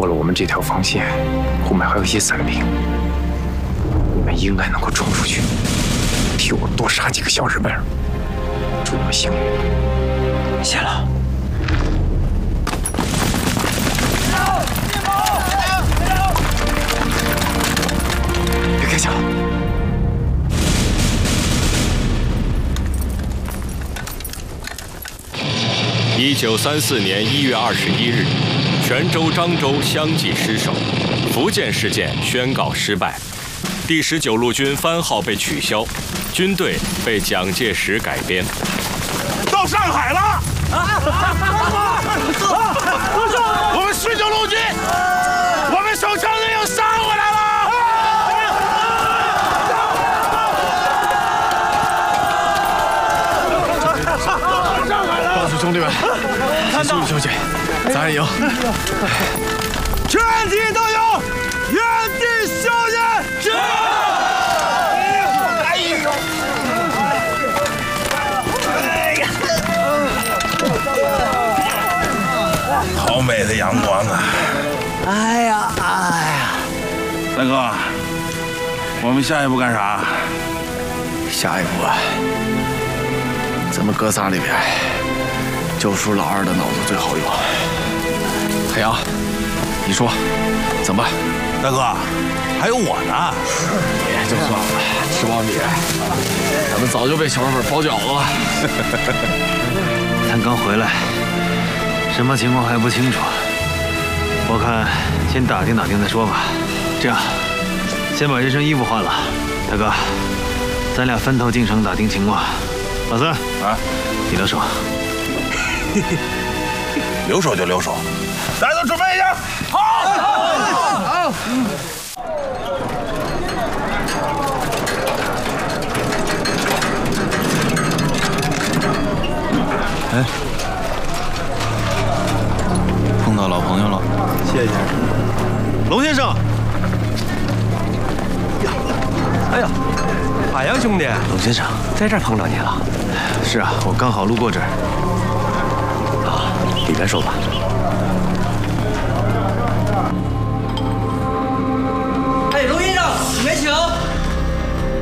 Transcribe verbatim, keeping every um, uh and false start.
破了我们这条防线，后面还有一些散兵，你们应该能够冲出去，替我多杀几个小日本人。祝你们幸运。谢了。别开枪！ 一九三四年一月二十一日，泉州、漳州相继失守，福建事件宣告失败，第十九路军番号被取消，军队被蒋介石改编。 到上海了！啊！我们十九路军，我们守城的又杀回来了！ 告诉兄弟们，看到休息，咱也赢。 全体都有，原地休息。是。哎呦！好美的阳光啊！ 哎呀，哎呀， 大哥，我们下一步干啥？ 下一步啊，咱们哥仨里边，就属老二的脑子最好用。海洋，你说怎么办？ 大哥，还有我呢。 也就算了，吃苞米，咱们早就被小日本包饺子了。 咱刚回来，什么情况还不清楚。我看先打听打听再说吧。这样，先把这身衣服换了。大哥，咱俩分头进城打听情况。老三啊， 你留守。 留守就留守，大家都准备一下。好，好，好。 哎，碰到老朋友了， 谢谢龙先生。 哎呀，海洋兄弟， 龙先生， 在这儿碰到你了。 是啊，我刚好路过这儿。 啊，里边说吧。